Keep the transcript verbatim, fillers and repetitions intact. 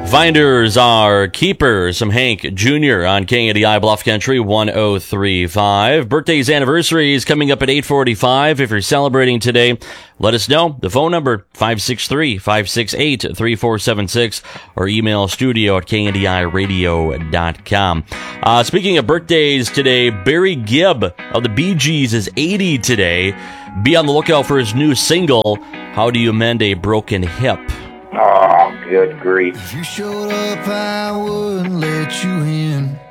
Finders are keepers. I'm Hank Junior on K N D I Bluff Country one oh three point five. Birthdays, anniversaries coming up at eight forty-five. If you're celebrating today, let us know. The phone number, five six three, five six eight, three four seven six, or email studio at k n d i radio dot com. Uh, speaking of birthdays today, Barry Gibb of the Bee Gees is eighty today. Be on the lookout for his new single, How Do You Mend a Broken Hip? Oh, good grief. If you showed up, I wouldn't let you in.